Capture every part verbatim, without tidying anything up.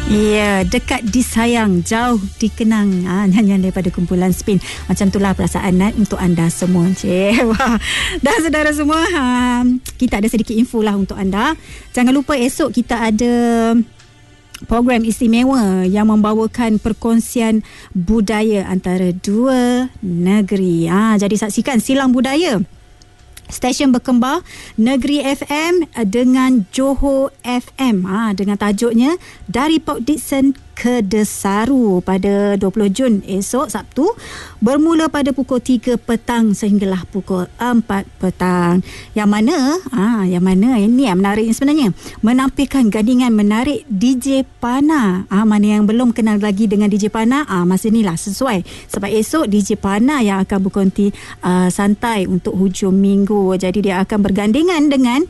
Ya, dekat disayang, jauh dikenang. Ha, nyanyian daripada kumpulan Spin. Macam itulah perasaan Nat untuk anda semua. Cik. Wah. Dan saudara semua, ha, kita ada sedikit info lah untuk anda. Jangan lupa esok kita ada program istimewa yang membawakan perkongsian budaya antara dua negeri. Ha, jadi saksikan Silang Budaya, stesen berkembar Negeri F M dengan Johor F M, ha, dengan tajuknya Dari Port Dickson ke Desaru pada dua puluh Jun esok Sabtu, bermula pada pukul tiga petang sehinggalah pukul empat petang. Yang mana ah yang mana ini yang menariknya sebenarnya, menampilkan gandingan menarik D J Pana. Ah mana yang belum kenal lagi dengan D J Pana, ah masa inilah sesuai, sebab esok D J Pana yang akan berkonti uh, santai untuk hujung minggu. Jadi dia akan bergandingan dengan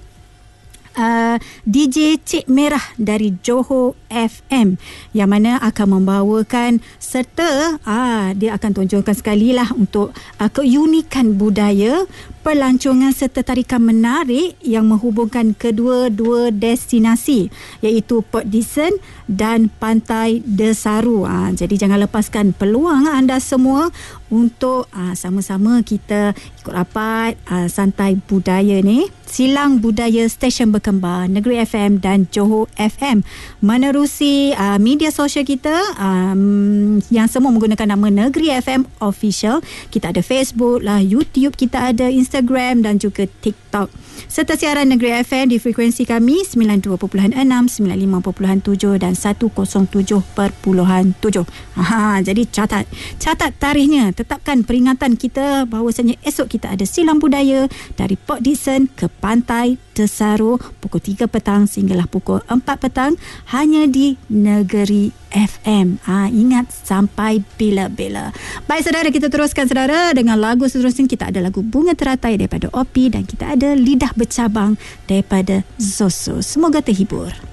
Uh, D J Cik Merah dari Johor F M, yang mana akan membawakan serta uh, dia akan tunjukkan sekali lah untuk uh, keunikan budaya, pelancongan serta tarikan menarik yang menghubungkan kedua-dua destinasi, iaitu Port Dickson dan Pantai Desaru. Uh, jadi jangan lepaskan peluang anda semua untuk uh, sama-sama kita ikut rapat uh, santai budaya ni. Silang Budaya Stesen Berkembar Negeri F M dan Johor F M menerusi uh, media sosial kita um, yang semua menggunakan nama Negeri F M Official. Kita ada Facebook lah, YouTube, kita ada Instagram dan juga TikTok. Serta siaran Negeri F M di frekuensi kami sembilan puluh dua perpuluhan enam, sembilan puluh lima perpuluhan tujuh dan seratus tujuh perpuluhan tujuh. Aha, jadi catat catat tarikhnya, tetapkan peringatan kita bahawasanya esok kita ada Silang Budaya dari Port Dickson ke Pantai Desaru pukul tiga petang sehinggalah pukul empat petang, hanya di Negeri F M. Ha, ingat sampai bila-bila. Baik saudara, kita teruskan saudara dengan lagu seterusnya. Kita ada lagu Bunga Teratai daripada Opi dan kita ada Lidah Bercabang daripada Zoso. Semoga terhibur.